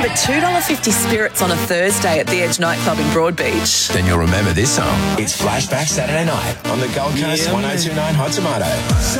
but $2.50 spirits on a Thursday at the Edge nightclub in Broadbeach. Then you'll remember this song. It's Flashback Saturday night on the Gold Coast 1029 Hot Tomato.